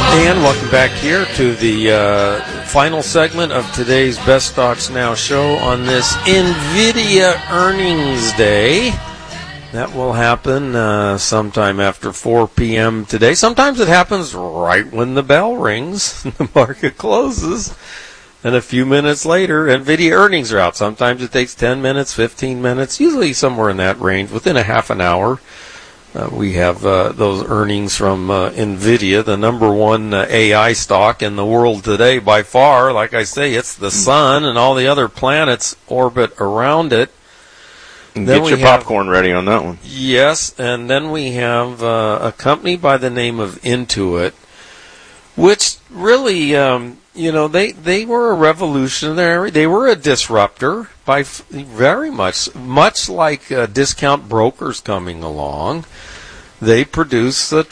And welcome back here to the final segment of today's Best Stocks Now show on this NVIDIA earnings day. That will happen sometime after 4 p.m. today. Sometimes it happens right when the bell rings and the market closes. And a few minutes later, NVIDIA earnings are out. Sometimes it takes 10 minutes, 15 minutes, usually somewhere in that range, within a half an hour. We have those earnings from NVIDIA, the number one AI stock in the world today by far. Like I say, it's the sun and all the other planets orbit around it. Get your popcorn ready on that one. Yes, and then we have a company by the name of Intuit, which really, they were a revolutionary. They were a disruptor by very much like discount brokers coming along. They produce